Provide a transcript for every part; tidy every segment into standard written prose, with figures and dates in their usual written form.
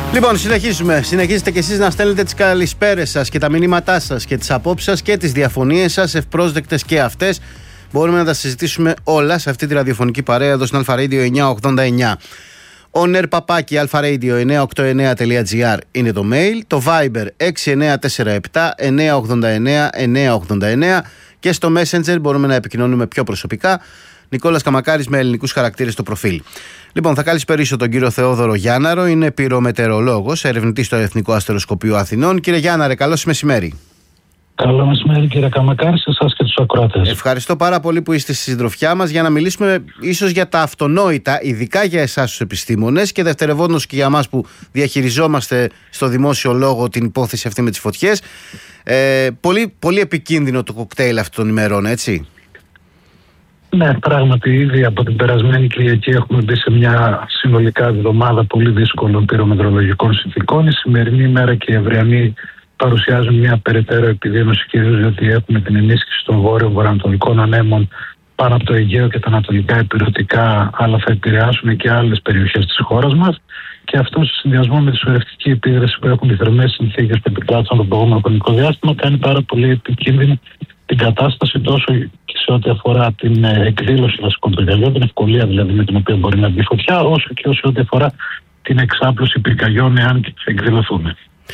Λοιπόν, συνεχίζετε κι εσείς να στέλνετε τις καλησπέρες σας και τα μηνύματά σας και τις απόψεις σας και τις διαφωνίες σας, ευπρόσδεκτες και αυτές. Μπορούμε να τα συζητήσουμε όλα σε αυτή τη ραδιοφωνική παρέα εδώ στην Αλφα-Radio 989. onr@alfaradio989.gr είναι το mail, το Viber 6947 989 989 και στο Messenger μπορούμε να επικοινωνούμε πιο προσωπικά. Νικόλας Καμακάρης με ελληνικούς χαρακτήρες στο προφίλ. Λοιπόν, θα καλησπερίσω τον κύριο Θεόδωρο Γιάνναρο, είναι πυρομετεωρολόγος, ερευνητής στο Εθνικό Αστεροσκοπείο Αθηνών. Κύριε Γιάνναρε, καλώς μεσημέρι. Καλό μεσημέρι, κύριε Καμακάρη, σε εσάς και τους ακροατές. Ευχαριστώ πάρα πολύ που είστε στη συντροφιά μας για να μιλήσουμε ίσως για τα αυτονόητα, ειδικά για εσάς τους επιστήμονες και δευτερευόντως και για εμάς που διαχειριζόμαστε στο δημόσιο λόγο την υπόθεση αυτή με τις φωτιές. Πολύ, πολύ επικίνδυνο το κοκτέιλ αυτών των ημερών, έτσι. Ναι, πράγματι, ήδη από την περασμένη Κυριακή έχουμε μπει σε μια συνολικά εβδομάδα πολύ δύσκολων πυρομετρολογικών συνθήκων. Η σημερινή ημέρα και η αυριανή παρουσιάζουν μια περαιτέρω επιδείνωση, κυρίως διότι έχουμε την ενίσχυση των βόρειο-βορειοανατολικών ανέμων πάνω από το Αιγαίο και τα ανατολικά ηπειρωτικά, αλλά θα επηρεάσουν και άλλες περιοχές της χώρας μας. Και αυτό σε συνδυασμό με τη σωρευτική επίδραση που έχουν οι θερμές συνθήκες που επικράτησαν το προηγούμενο χρονικό διάστημα, κάνει πάρα πολύ επικίνδυνη την κατάσταση τόσο και σε ό,τι αφορά την εκδήλωση βασικών πυρκαγιών, την ευκολία δηλαδή με την οποία μπορεί να μπει φωτιά, όσο και σε ό,τι αφορά την εξάπλωση πυρκαγιών, εάν και εκδηλωθούν.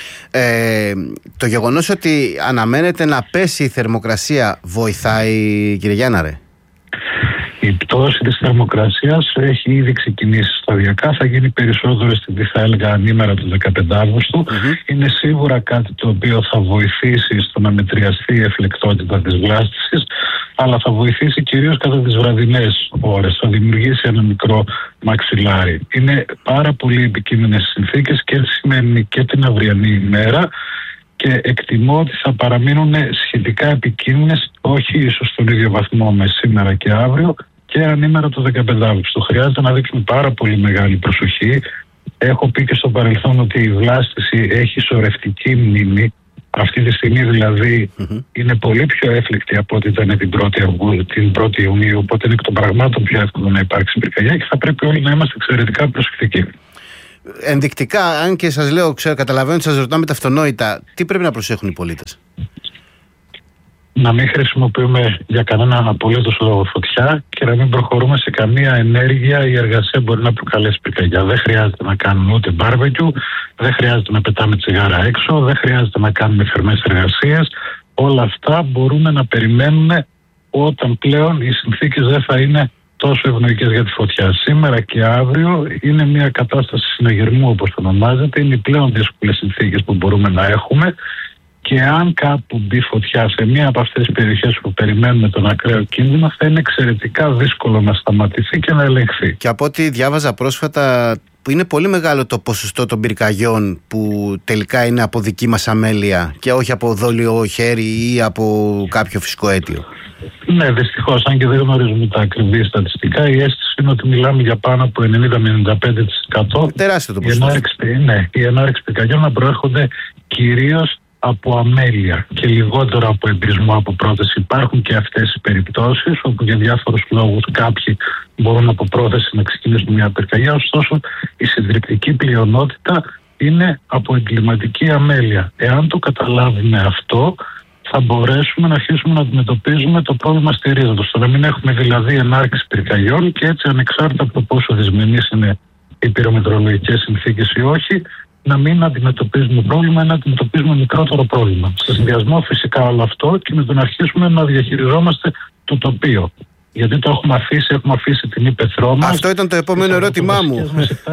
Το γεγονός ότι αναμένεται να πέσει η θερμοκρασία βοηθάει, κύριε Γιάνναρε? Η πτώση της θερμοκρασίας έχει ήδη ξεκινήσει σταδιακά, θα γίνει περισσότερο θα έλεγα ανήμερα του 15 Αύγουστου. Είναι σίγουρα κάτι το οποίο θα βοηθήσει στο να μετριαστεί η εφλεκτότητα της βλάστησης, αλλά θα βοηθήσει κυρίως κατά τις βραδινές ώρες, θα δημιουργήσει ένα μικρό μαξιλάρι. Είναι πάρα πολύ επικίνδυνες συνθήκες και τη σημερινή και την αυριανή ημέρα και εκτιμώ ότι θα παραμείνουν σχετικά επικίνδυνες, όχι ίσως στον ίδιο βαθμό με σήμερα και αύριο, και ανήμερα το 15 Αύγουστο. Χρειάζεται να δείξουμε πάρα πολύ μεγάλη προσοχή. Έχω πει και στο παρελθόν ότι η βλάστηση έχει σωρευτική μνήμη. Αυτή τη στιγμή δηλαδή είναι πολύ πιο έφλεκτη από ό,τι ήταν την 1η Ιουνίου, οπότε είναι εκ των πραγμάτων πιο εύκολο να υπάρξει πυρκαγιά και θα πρέπει όλοι να είμαστε εξαιρετικά προσεκτικοί. Ενδεικτικά, αν και σας λέω, καταλαβαίνω ότι σας ρωτάμε τα αυτονόητα, τι πρέπει να προσέχουν οι πολίτες? Να μην χρησιμοποιούμε για κανέναν απολύτως λόγο φωτιά και να μην προχωρούμε σε καμία ενέργεια ή εργασία μπορεί να προκαλέσει πυρκαγιά. Δεν χρειάζεται να κάνουμε ούτε μπάρμπεκιου, δεν χρειάζεται να πετάμε τσιγάρα έξω, δεν χρειάζεται να κάνουμε θερμές εργασίες. Όλα αυτά μπορούμε να περιμένουμε όταν πλέον οι συνθήκες δεν θα είναι τόσο ευνοϊκές για τη φωτιά. Σήμερα και αύριο είναι μια κατάσταση συναγερμού, όπως το ονομάζεται. Είναι οι πλέον δύσκολες συνθήκες που μπορούμε να έχουμε. Και αν κάπου μπει φωτιά σε μία από αυτές τις περιοχές που περιμένουμε τον ακραίο κίνδυνο, θα είναι εξαιρετικά δύσκολο να σταματηθεί και να ελεγχθεί. Και από ό,τι διάβαζα πρόσφατα, που είναι πολύ μεγάλο το ποσοστό των πυρκαγιών που τελικά είναι από δική μας αμέλεια και όχι από δόλιο χέρι ή από κάποιο φυσικό αίτιο. Ναι, δυστυχώς, αν και δεν γνωρίζουμε τα ακριβή στατιστικά, η αίσθηση είναι ότι μιλάμε για πάνω από 90 με 95%. Τεράστιο το ποσοστό. Η ενάρεξη πυρκαγιών να προέρχονται κυρίως από αμέλεια και λιγότερο από εμπρισμό από πρόθεση. Υπάρχουν και αυτές οι περιπτώσεις όπου για διάφορους λόγους κάποιοι μπορούν από πρόθεση να ξεκινήσουν μια πυρκαγιά, ωστόσο η συντριπτική πλειονότητα είναι από εγκληματική αμέλεια. Εάν το καταλάβουμε αυτό, θα μπορέσουμε να αρχίσουμε να αντιμετωπίζουμε το πρόβλημα στη ρίζα του. Στο να μην έχουμε δηλαδή ενάρξη πυρκαγιών και έτσι ανεξάρτητα από το πόσο δυσμενείς είναι οι πυρομετρολογικές συνθήκες ή όχι, να μην αντιμετωπίζουμε πρόβλημα, να αντιμετωπίζουμε μικρότερο πρόβλημα. Σε συνδυασμό φυσικά όλο αυτό και με το να αρχίσουμε να διαχειριζόμαστε το τοπίο. Γιατί το έχουμε αφήσει την ύπαιθρό μας. Αυτό ήταν το επόμενο ερώτημά μου.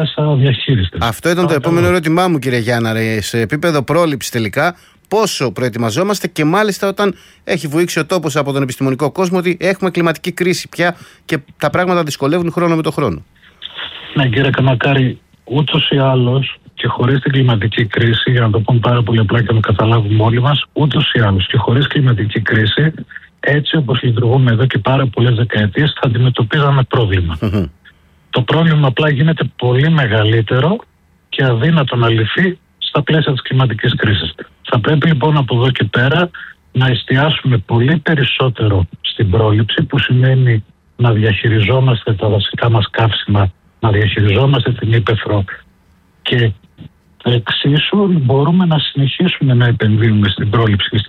Αυτό ήταν το επόμενο ερώτημά μου, κύριε Γιάνναρε. Σε επίπεδο πρόληψης τελικά, πόσο προετοιμαζόμαστε και μάλιστα όταν έχει βουήξει ο τόπος από τον επιστημονικό κόσμο ότι έχουμε κλιματική κρίση πια και τα πράγματα δυσκολεύουν χρόνο με το χρόνο. Ναι, κύριε Καμακάρη, ούτως ή άλλως και χωρίς την κλιματική κρίση, για να το πούμε πάρα πολύ απλά και να το καταλάβουμε όλοι μας, ούτως ή άλλως και χωρίς κλιματική κρίση, έτσι όπως λειτουργούμε εδώ και πάρα πολλές δεκαετίες, θα αντιμετωπίζαμε πρόβλημα. Το πρόβλημα απλά γίνεται πολύ μεγαλύτερο και αδύνατο να λυθεί στα πλαίσια της κλιματικής κρίσης. Θα πρέπει λοιπόν από εδώ και πέρα να εστιάσουμε πολύ περισσότερο στην πρόληψη, που σημαίνει να διαχειριζόμαστε τα βασικά μας καύσιμα, να διαχειριζόμαστε την ύπαιθρο και Εξίσου μπορούμε να συνεχίσουμε να επενδύουμε στην πρόληψη και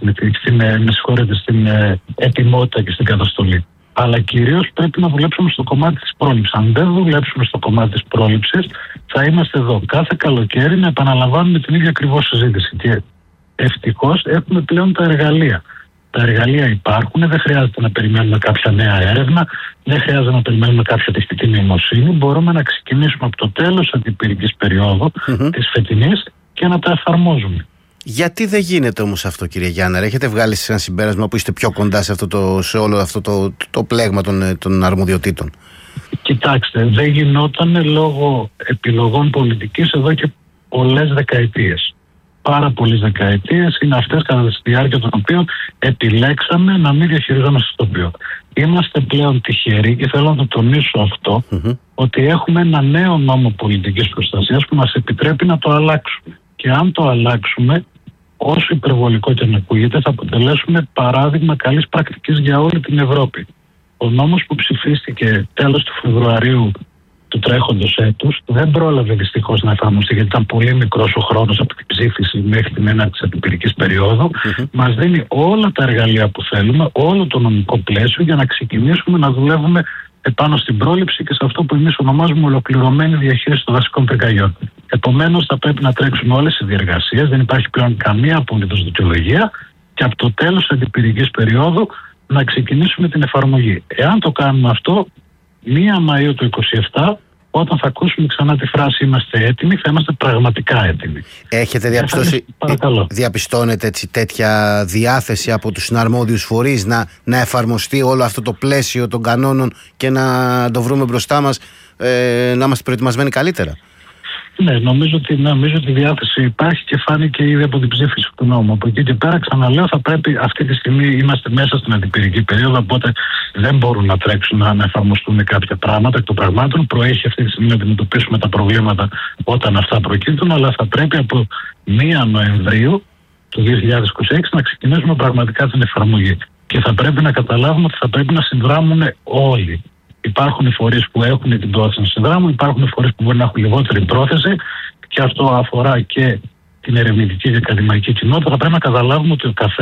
στην ετοιμότητα και στην καταστολή. Αλλά κυρίως πρέπει να δουλέψουμε στο κομμάτι της πρόληψης. Αν δεν δουλέψουμε στο κομμάτι της πρόληψης, θα είμαστε εδώ κάθε καλοκαίρι να επαναλαμβάνουμε την ίδια ακριβώς συζήτηση. Και ευτυχώς έχουμε πλέον τα εργαλεία. Τα εργαλεία υπάρχουν, δεν χρειάζεται να περιμένουμε κάποια νέα έρευνα, δεν χρειάζεται να περιμένουμε κάποια τεχνητή νοημοσύνη. Μπορούμε να ξεκινήσουμε από το τέλος της αντιπυρικής περίοδου της φετινής και να τα εφαρμόζουμε. Γιατί δεν γίνεται όμως αυτό, κύριε Γιάνναρη? Έχετε βγάλει σε ένα συμπέρασμα που είστε πιο κοντά σε όλο αυτό το πλέγμα των αρμοδιοτήτων? Κοιτάξτε, δεν γινόταν λόγω επιλογών πολιτικής εδώ και πολλές δεκαετίες. Πάρα πολλές δεκαετίες είναι αυτές κατά τη διάρκεια των οποίων επιλέξαμε να μην διαχειριζόμαστε στο τοπίο. Είμαστε πλέον τυχεροί και θέλω να το τονίσω αυτό, ότι έχουμε ένα νέο νόμο πολιτικής προστασίας που μας επιτρέπει να το αλλάξουμε. Και αν το αλλάξουμε, όσο υπερβολικό και να ακούγεται, θα αποτελέσουμε παράδειγμα καλής πρακτικής για όλη την Ευρώπη. Ο νόμος που ψηφίστηκε τέλος του Φεβρουαρίου του τρέχοντος έτους δεν πρόλαβε δυστυχώς να εφαρμοστεί, γιατί ήταν πολύ μικρός ο χρόνος από την ψήφιση μέχρι την έναρξη της αντιπυρικής περίοδου. Μας δίνει όλα τα εργαλεία που θέλουμε, όλο το νομικό πλαίσιο για να ξεκινήσουμε να δουλεύουμε επάνω στην πρόληψη και σε αυτό που εμείς ονομάζουμε ολοκληρωμένη διαχείριση των δασικών πυρκαγιών. Επομένως, θα πρέπει να τρέξουμε όλες οι διεργασίες, δεν υπάρχει πλέον καμία απολύτως δικαιολογία και από το τέλος της αντιπυρικής περίοδου να ξεκινήσουμε την εφαρμογή. Εάν το κάνουμε αυτό, 1 Μαΐου του 2027, όταν θα ακούσουμε ξανά τη φράση «είμαστε έτοιμοι», θα είμαστε πραγματικά έτοιμοι. Έχετε διαπιστώσει, διαπιστώνετε έτσι τέτοια διάθεση από τους συναρμόδιους φορείς να εφαρμοστεί όλο αυτό το πλαίσιο των κανόνων και να το βρούμε μπροστά μας, να είμαστε προετοιμασμένοι καλύτερα? Ναι, νομίζω ότι η διάθεση υπάρχει και φάνηκε ήδη από την ψήφιση του νόμου. Από εκεί και πέρα, ξαναλέω, θα πρέπει, αυτή τη στιγμή είμαστε μέσα στην αντιπυρική περίοδο, οπότε δεν μπορούν να τρέξουν να εφαρμοστούν κάποια πράγματα. Εκ των πραγμάτων, προέχει αυτή τη στιγμή να αντιμετωπίσουμε τα προβλήματα όταν αυτά προκύπτουν, αλλά θα πρέπει από 1 Νοεμβρίου του 2026 να ξεκινήσουμε πραγματικά την εφαρμογή. Και θα πρέπει να καταλάβουμε ότι θα πρέπει να συνδράμουν όλοι. Υπάρχουν φορείς που έχουν την πρόθεση να συνδράμουν, υπάρχουν φορείς που μπορεί να έχουν λιγότερη πρόθεση και αυτό αφορά και την ερευνητική και ακαδημαϊκή κοινότητα. Θα πρέπει να καταλάβουμε ότι ο καθένας